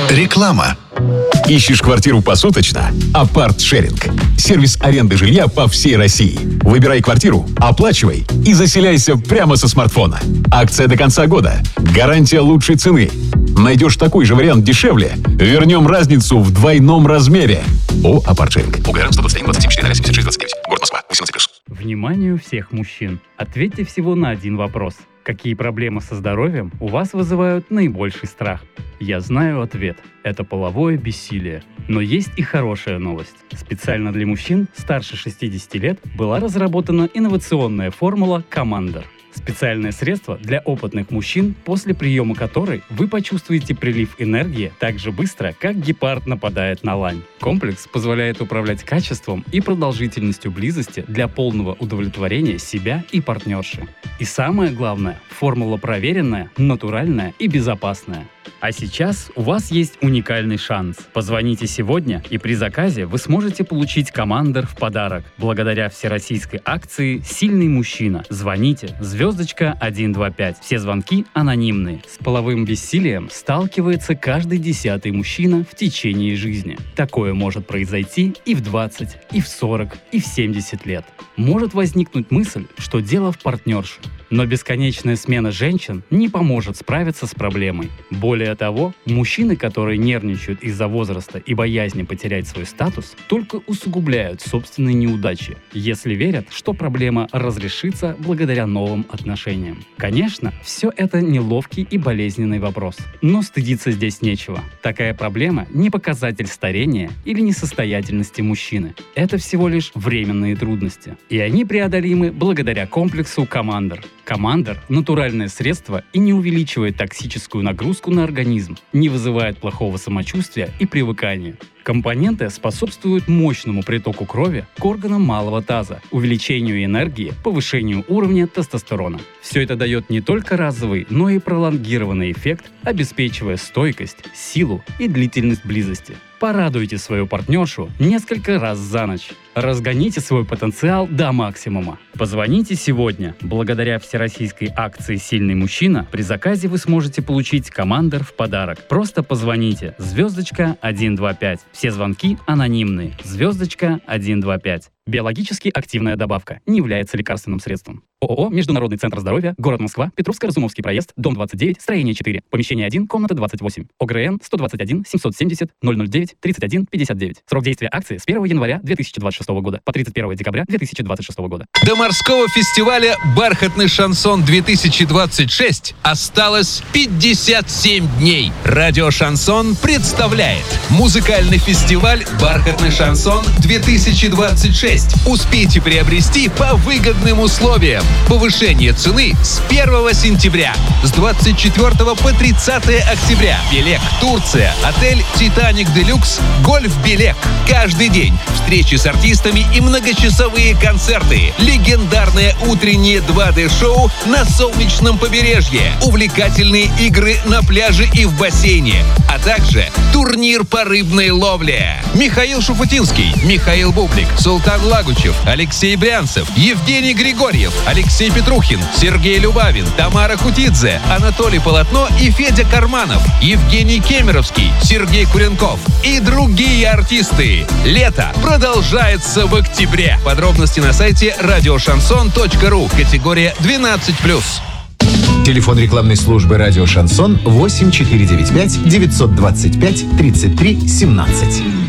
Реклама. Ищешь квартиру посуточно? Апарт-шеринг. Сервис аренды жилья по всей России. Выбирай квартиру, оплачивай и заселяйся прямо со смартфона. Акция до конца года. Гарантия лучшей цены. Найдешь такой же вариант дешевле? Вернем разницу в двойном размере. О, Апарт-шеринг. УГРН 121 27 4 76 29. Город Москва. 18+. Вниманию всех мужчин. Ответьте всего на один вопрос. Какие проблемы со здоровьем у вас вызывают наибольший страх? Я знаю ответ. Это половое бессилие. Но есть и хорошая новость. Специально для мужчин старше 60 лет была разработана инновационная формула «Командер». Специальное средство для опытных мужчин, после приема которой вы почувствуете прилив энергии так же быстро, как гепард нападает на лань. Комплекс позволяет управлять качеством и продолжительностью близости для полного удовлетворения себя и партнерши. И самое главное, формула проверенная, натуральная и безопасная. А сейчас у вас есть уникальный шанс. Позвоните сегодня, и при заказе вы сможете получить Командер в подарок. Благодаря всероссийской акции «Сильный мужчина». Звоните звездочка 125. Все звонки анонимные. С половым бессилием сталкивается каждый 10-й мужчина в течение жизни. Такое может произойти и в 20, и в 40, и в 70 лет. Может возникнуть мысль, что дело в партнерше. Но бесконечная смена женщин не поможет справиться с проблемой. Более того, мужчины, которые нервничают из-за возраста и боязни потерять свой статус, только усугубляют собственные неудачи, если верят, что проблема разрешится благодаря новым отношениям. Конечно, все это неловкий и болезненный вопрос, но стыдиться здесь нечего. Такая проблема не показатель старения или несостоятельности мужчины. Это всего лишь временные трудности. И они преодолимы благодаря комплексу «Командер». Командер – натуральное средство и не увеличивает токсическую нагрузку на организм, не вызывает плохого самочувствия и привыкания. Компоненты способствуют мощному притоку крови к органам малого таза, увеличению энергии, повышению уровня тестостерона. Все это дает не только разовый, но и пролонгированный эффект, обеспечивая стойкость, силу и длительность близости. Порадуйте свою партнершу несколько раз за ночь. Разгоните свой потенциал до максимума. Позвоните сегодня. Благодаря всероссийской акции «Сильный мужчина» при заказе вы сможете получить Командер в подарок. Просто позвоните. Звездочка 125. Все звонки анонимные. Звездочка 125. Биологически активная добавка. Не является лекарственным средством. ООО «Международный центр здоровья», город Москва, Петровско-Разумовский проезд, дом 29, строение 4, помещение 1, комната 28. ОГРН 121 770 009 31 59. Срок действия акции с 1 января 2026 года по 31 декабря 2026 года. До морского фестиваля «Бархатный шансон-2026» осталось 57 дней. Радио «Шансон» представляет музыкальный фестиваль «Бархатный шансон-2026». Успейте приобрести по выгодным условиям. Повышение цены с 1 сентября. С 24 по 30 октября. Белек, Турция. Отель «Титаник Делюкс», Гольф Белек. Каждый день встречи с артистами и многочасовые концерты. Легендарное утреннее 2D-шоу на солнечном побережье. Увлекательные игры на пляже и в бассейне. А также турнир по рыбной ловле. Михаил Шуфутинский, Михаил Бублик, Султан Лагучев, Алексей Брянцев, Евгений Григорьев, Алексей Петрухин, Сергей Любавин, Тамара Хутидзе, Анатолий Полотно и Федя Карманов, Евгений Кемеровский, Сергей Куренков и другие артисты. Лето продолжается в октябре. Подробности на сайте radioshanson.ru. Категория 12+. Телефон рекламной службы «Радио Шансон» 8495 925 33 17.